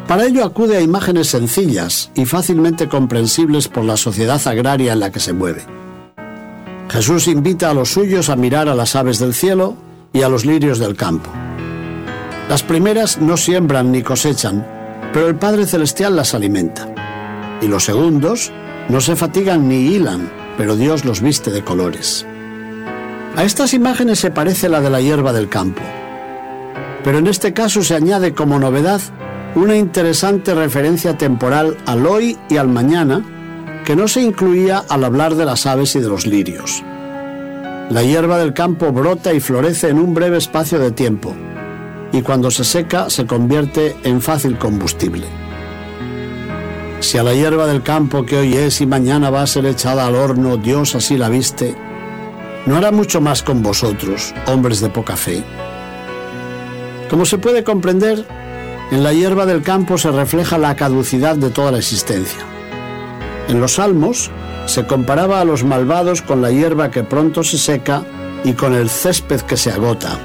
Para ello acude a imágenes sencillas y fácilmente comprensibles por la sociedad agraria en la que se mueve. Jesús invita a los suyos a mirar a las aves del cielo y a los lirios del campo. Las primeras no siembran ni cosechan, pero el Padre Celestial las alimenta. Y los segundos no se fatigan ni hilan, pero Dios los viste de colores. A estas imágenes se parece la de la hierba del campo. Pero en este caso se añade como novedad una interesante referencia temporal al hoy y al mañana que no se incluía al hablar de las aves y de los lirios. La hierba del campo brota y florece en un breve espacio de tiempo, y cuando se seca se convierte en fácil combustible. Si a la hierba del campo que hoy es y mañana va a ser echada al horno, Dios así la viste, ¿no hará mucho más con vosotros, hombres de poca fe? Como se puede comprender, en la hierba del campo se refleja la caducidad de toda la existencia. En los Salmos se comparaba a los malvados con la hierba que pronto se seca y con el césped que se agota.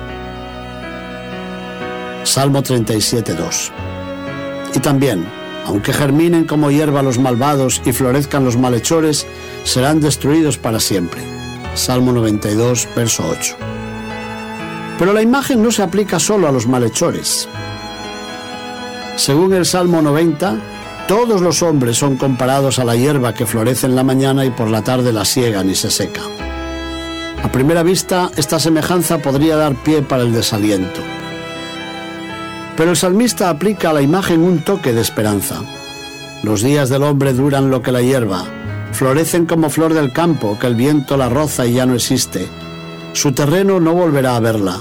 Salmo 37:2. Y también, aunque germinen como hierba los malvados y florezcan los malhechores, serán destruidos para siempre. Salmo 92, verso 8. Pero la imagen no se aplica solo a los malhechores. Según el Salmo 90, todos los hombres son comparados a la hierba que florece en la mañana y por la tarde la siegan y se seca. A primera vista, esta semejanza podría dar pie para el desaliento. Pero el salmista aplica a la imagen un toque de esperanza. Los días del hombre duran lo que la hierba, florecen como flor del campo, que el viento la roza y ya no existe. Su terreno no volverá a verla.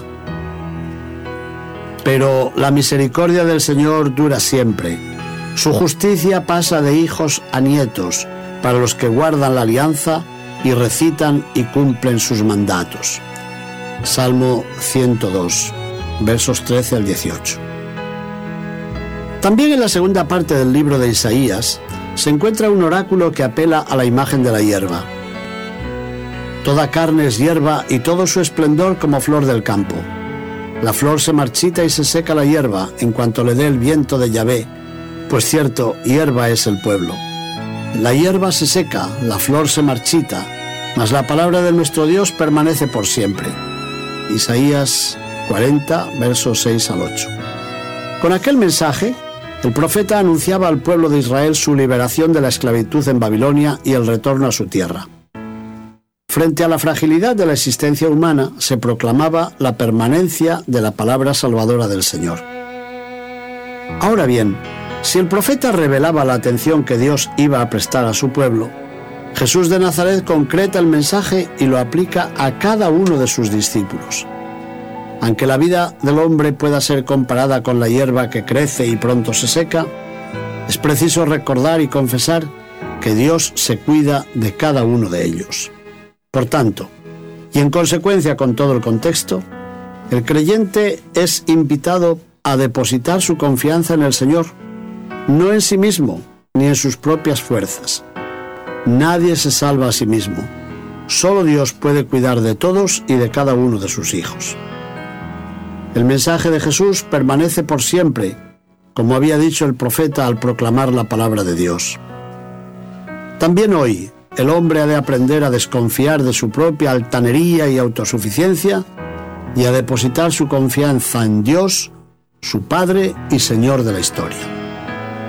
Pero la misericordia del Señor dura siempre. Su justicia pasa de hijos a nietos, para los que guardan la alianza y recitan y cumplen sus mandatos. Salmo 102, versos 13 al 18. También en la segunda parte del libro de Isaías se encuentra un oráculo que apela a la imagen de la hierba. Toda carne es hierba y todo su esplendor como flor del campo. La flor se marchita y se seca la hierba en cuanto le dé el viento de Yahvé, pues cierto, hierba es el pueblo. La hierba se seca, la flor se marchita, mas la palabra de nuestro Dios permanece por siempre. Isaías 40, versos 6 al 8. Con aquel mensaje, el profeta anunciaba al pueblo de Israel su liberación de la esclavitud en Babilonia y el retorno a su tierra. Frente a la fragilidad de la existencia humana, se proclamaba la permanencia de la palabra salvadora del Señor. Ahora bien, si el profeta revelaba la atención que Dios iba a prestar a su pueblo, Jesús de Nazaret concreta el mensaje y lo aplica a cada uno de sus discípulos. Aunque la vida del hombre pueda ser comparada con la hierba que crece y pronto se seca, es preciso recordar y confesar que Dios se cuida de cada uno de ellos. Por tanto, y en consecuencia con todo el contexto, el creyente es invitado a depositar su confianza en el Señor, no en sí mismo ni en sus propias fuerzas. Nadie se salva a sí mismo. Solo Dios puede cuidar de todos y de cada uno de sus hijos. El mensaje de Jesús permanece por siempre, como había dicho el profeta al proclamar la palabra de Dios. También hoy, el hombre ha de aprender a desconfiar de su propia altanería y autosuficiencia y a depositar su confianza en Dios, su Padre y Señor de la historia.